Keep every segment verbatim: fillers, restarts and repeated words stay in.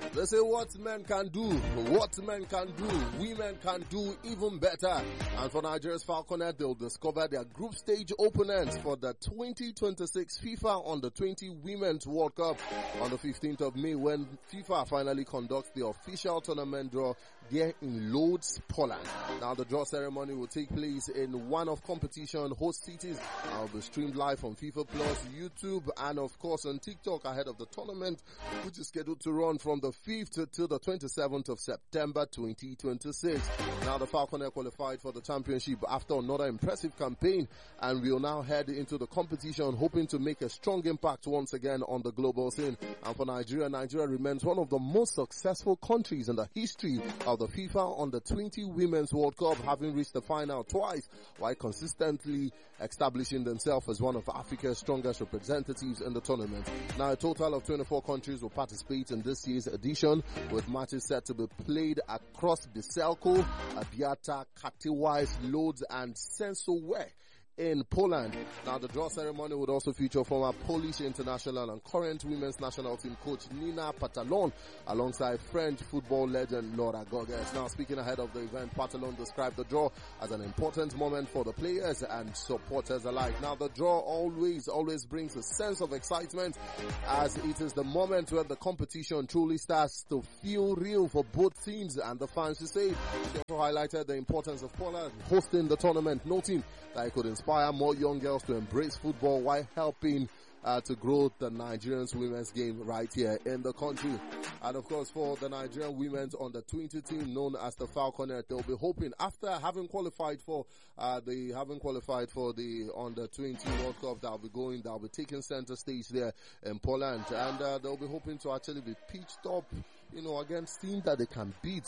They say what men can do, what men can do, women can do even better. And for Nigeria's Falconet, they'll discover their group stage opponents for the twenty twenty-six FIFA Under twenty Women's World Cup on the fifteenth of May, when FIFA finally conducts the official tournament draw there in Lodz, Poland. Now the draw ceremony will take place in one of competition host cities and will be streamed live on FIFA Plus, YouTube, and of course on TikTok ahead of the tournament, which is scheduled to run from the fifth to the twenty-seventh of September twenty twenty-six. Now the Falconet qualified for the championship after another impressive campaign, and will now head into the competition hoping to make a strong impact once again on the global scene. And for Nigeria, Nigeria remains one of the most successful countries in the history of the FIFA Under twenty Women's World Cup, having reached the final twice while consistently establishing themselves as one of Africa's strongest representatives in the tournament. Now a total of twenty-four countries will participate in this year's edition, with matches set to be played across Biselko, Abiata, Katowice, Lodz and Częstochowa in Poland. Now the draw ceremony would also feature former Polish international and current women's national team coach Nina Patalon alongside French football legend Laura Goges. Now speaking ahead of the event, Patalon described the draw as an important moment for the players and supporters alike. Now the draw always, always brings a sense of excitement, as it is the moment where the competition truly starts to feel real for both teams and the fans. To say, she also highlighted the importance of Poland hosting the tournament, noting that it could inspire more young girls to embrace football while helping uh, to grow the Nigerian women's game right here in the country. And of course, for the Nigerian women's under twenty team known as the Falconet, they'll be hoping, after having qualified for uh the having qualified for the under twenty World Cup that'll be going, that'll be taking center stage there in Poland, and uh, they'll be hoping to actually be pitched up, you know, against teams that they can beat.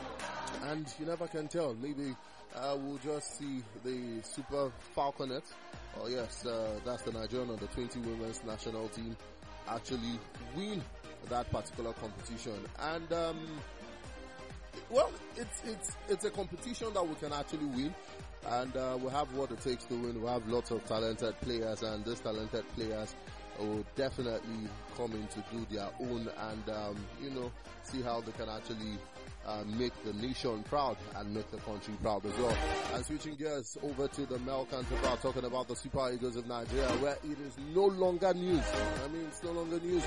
And you never can tell. Maybe uh, we'll just see the Super Falconet. Oh yes, uh, that's the Nigerian under twenty women's national team actually win that particular competition. And um, well, it's it's it's a competition that we can actually win. And uh, we have what it takes to win. We have lots of talented players, and these talented players will definitely come in to do their own and, um, you know, see how they can actually uh, make the nation proud and make the country proud as well. And switching gears over to the male counterpart, talking about the Super Eagles of Nigeria, where it is no longer news. I mean, it's no longer news.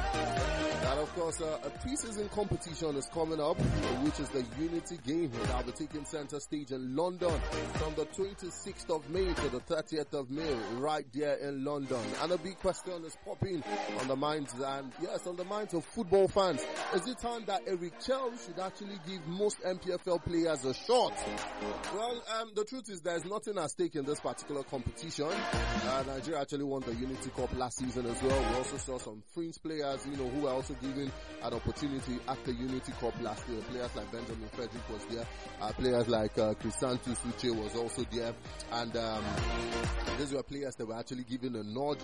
And of course, uh, a pre-season competition is coming up, which is the Unity Game that will be taking center stage in London from the twenty-sixth of May to the thirtieth of May, right there in London. And a big question is popping on the minds, and yes, on the minds of football fans. Is it time that Eric Chell should actually give most M P F L players a shot? Well, um, the truth is there's nothing at stake in this particular competition. Uh, Nigeria actually won the Unity Cup last season as well. We also saw some French players, you know, who were also given an opportunity at the Unity Cup last year. Players like Benjamin Frederick was there. Uh, players like uh, Crisanto Suche was also there. And um, these were players that were actually given a nod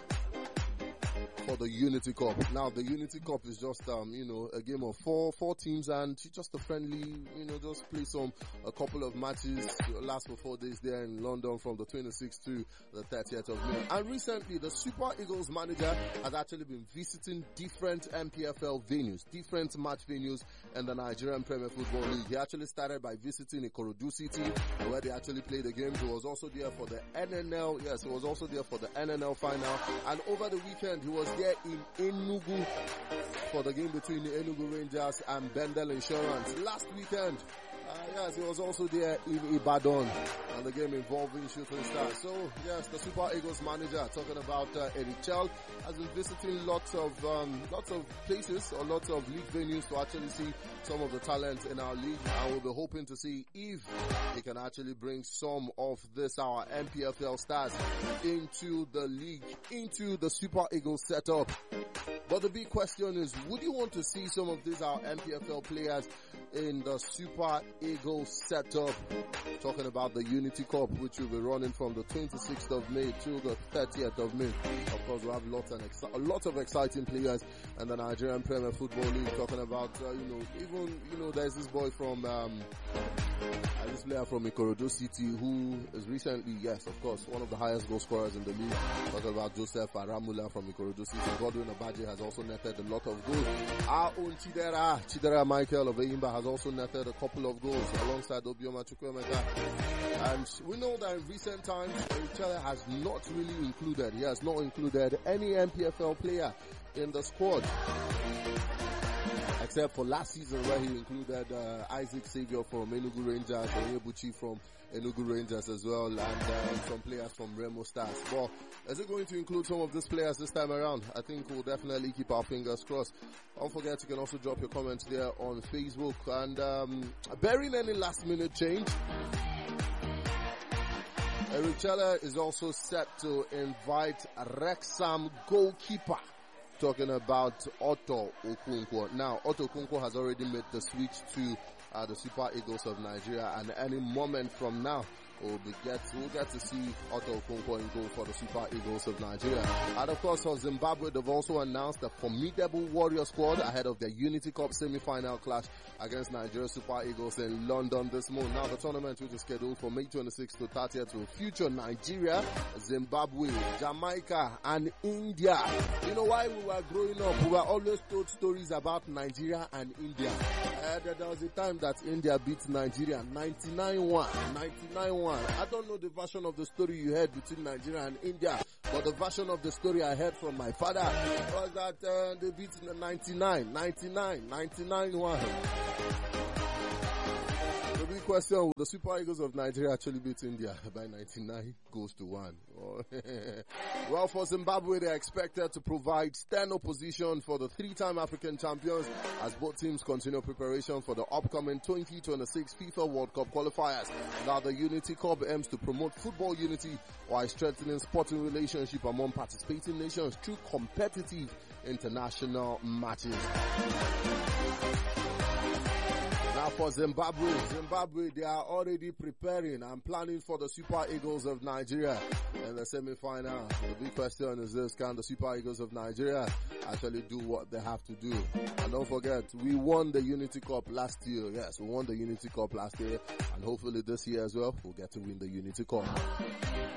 for the Unity Cup. Now the Unity Cup is just um you know a game of four four teams, and just a friendly, you know, just play some a couple of matches, last for four days there in London from the twenty-sixth to the thirtieth of May. And recently the Super Eagles manager has actually been visiting different M P F L venues, different match venues in the Nigerian Premier Football League. He actually started by visiting Ikorodu City, where they actually played the game. He was also there for the N N L, yes, he was also there for the N N L final, and over the weekend he was there in Enugu for the game between the Enugu Rangers and Bendel Insurance. Last weekend, uh, yes, he was also there in Ibadan and the game involving Shooting Stars. So, yes, the Super Eagles manager, talking about uh, Eric Chell, has been visiting lots of um, lots of places or lots of league venues to actually see some of the talent in our league, and we'll be hoping to see if he can actually bring some of this, our M P F L stars, into the league, into the Super Eagles setup. But the big question is, would you want to see some of these our M P F L players in the Super Eagles setup? Talking about the Unity Cup, which will be running from the twenty-sixth of May to the thirtieth of May. Of course, we have lots and exci- a lot of exciting players in the Nigerian Premier Football League. Talking about, uh, you know, even, you know, there's this boy from, um, Uh, this player from Ikorodu City, who is recently, yes, of course, one of the highest goal scorers in the league. Talking about Joseph Aramula from Ikorodu City. Godwin Abaji has also netted a lot of goals. Our own Chidera, Chidera Michael of Eyimba has also netted a couple of goals alongside Obioma Chukwemeka. And we know that in recent times, Richelle has not really included, he has not included any M P F L player in the squad. Except for last season where he included uh, Isaac Xavier from Enugu Rangers, Onyebuchi from Enugu Rangers as well, and uh, some players from Remo Stars. But is it going to include some of these players this time around? I think we'll definitely keep our fingers crossed. Don't forget you can also drop your comments there on Facebook. And um, barring any last minute change, Richelle is also set to invite Wrexham goalkeeper. Talking about Otto Okonkwo. Now, Otto Okonkwo has already made the switch to uh, the Super Eagles of Nigeria, and any moment from now, we'll, be get, we'll get to see Otto Okonkwo in goal for the Super Eagles of Nigeria. And of course, for Zimbabwe, they've also announced a formidable Warrior squad ahead of their Unity Cup semi-final clash against Nigeria Super Eagles in London this month. Now, the tournament, which is scheduled for May twenty-sixth to thirtieth, will feature Nigeria, Zimbabwe, Jamaica, and India. You know, while we were growing up, we were always told stories about Nigeria and India. Uh, there was a time that India beat Nigeria ninety-nine one. ninety-nine one. I don't know the version of the story you heard between Nigeria and India, but the version of the story I heard from my father was that uh, they beat ninety-nine, ninety-nine, ninety-nine one. The big question, will the Super Eagles of Nigeria actually beat India by ninety-nine goes to one? Well, for Zimbabwe, they are expected to provide stern opposition for the three-time African champions as both teams continue preparation for the upcoming twenty twenty-six FIFA World Cup qualifiers. Now, the Unity Cup aims to promote football unity while strengthening sporting relationship among participating nations through competitive international matches. Now for Zimbabwe, Zimbabwe, they are already preparing and planning for the Super Eagles of Nigeria in the semi-final. The big question is this: can the Super Eagles of Nigeria actually do what they have to do? And don't forget, we won the Unity Cup last year. Yes, we won the Unity Cup last year, and hopefully this year as well, we'll get to win the Unity Cup.